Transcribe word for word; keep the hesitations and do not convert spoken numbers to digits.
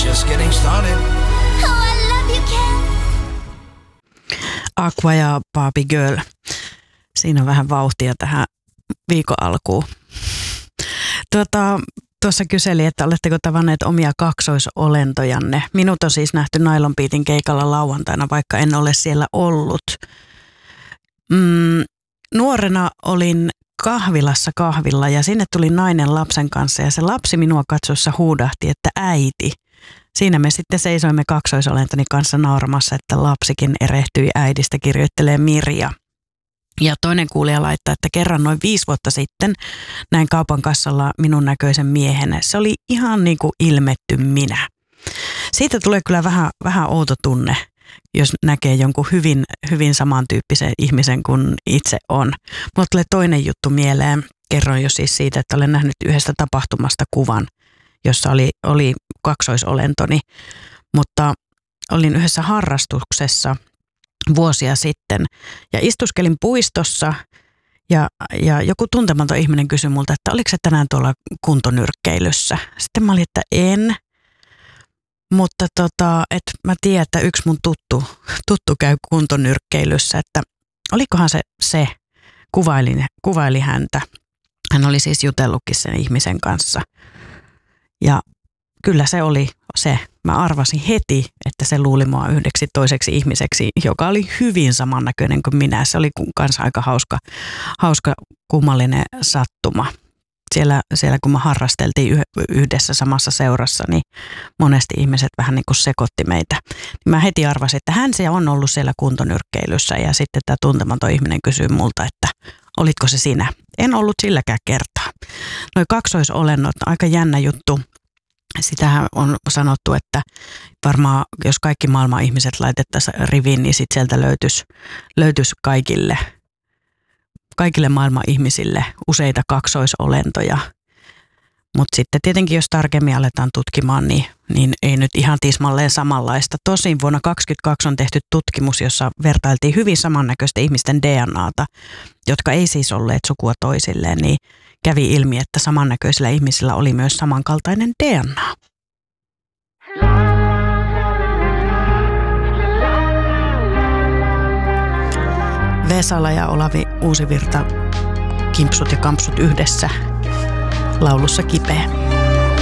just getting started. Oh, I love you, Ken. Aqua ja Barbie Girl. Siinä on vähän vauhtia tähän viikon alkuun. Tuota, tuossa kyseli, että oletteko tavanneet omia kaksoisolentojanne. Minut on siis nähty Nylon Beatin keikalla lauantaina, vaikka en ole siellä ollut. Mm, nuorena olin kahvilassa kahvilla ja sinne tuli nainen lapsen kanssa ja se lapsi minua katsoessa huudahti, että äiti. Siinä me sitten seisoimme kaksoisolentoni kanssa nauramassa, että lapsikin erehtyi äidistä, kirjoittelee Mirja. Ja toinen kuulija laittaa, että kerran noin viisi vuotta sitten näin kaupan kassalla minun näköisen miehen. Se oli ihan niin kuin ilmetty minä. Siitä tulee kyllä vähän, vähän outo tunne, jos näkee jonkun hyvin, hyvin samantyyppisen ihmisen kuin itse on. Mulla tulee toinen juttu mieleen. Kerroin jo siis siitä, että olen nähnyt yhdestä tapahtumasta kuvan, jossa oli, oli kaksoisolentoni, mutta olin yhdessä harrastuksessa vuosia sitten ja istuskelin puistossa ja, ja joku tuntematon ihminen kysyi multa, että oliko se tänään tuolla kuntonyrkkeilyssä. Sitten mä olin, että en, mutta tota, että mä tiedän, että yksi mun tuttu, tuttu käy kuntonyrkkeilyssä, että olikohan se se, kuvaili, kuvaili häntä. Hän oli siis jutellutkin sen ihmisen kanssa ja kyllä se oli se. Mä arvasin heti, että se luuli mua yhdeksi toiseksi ihmiseksi, joka oli hyvin samannäköinen kuin minä. Se oli kanssa aika hauska, hauska kummallinen sattuma. Siellä, siellä kun me harrasteltiin yhdessä samassa seurassa, niin monesti ihmiset vähän niin kuin sekoitti meitä. Mä heti arvasin, että hän se on ollut siellä kuntonyrkkeilyssä ja sitten tämä tuntematon ihminen kysyi multa, että olitko se sinä? En ollut silläkään kertaa. Noi kaksoisolennot, aika jännä juttu. Sitähän on sanottu, että varmaan jos kaikki maailman ihmiset laitettaisiin riviin, niin sitten sieltä löytyisi, löytyisi kaikille, kaikille maailman ihmisille useita kaksoisolentoja. Mutta sitten tietenkin jos tarkemmin aletaan tutkimaan, niin, niin ei nyt ihan tismalleen samanlaista. Tosin vuonna kaksituhattakaksikymmentäkaksi on tehty tutkimus, jossa vertailtiin hyvin samannäköisten ihmisten D N A:ta, jotka ei siis olleet sukua toisilleen, niin kävi ilmi, että samannäköisillä ihmisillä oli myös samankaltainen D N A. Vesala ja Olavi Uusivirta, Kimpsut ja Kampsut yhdessä, laulussa Kipeä.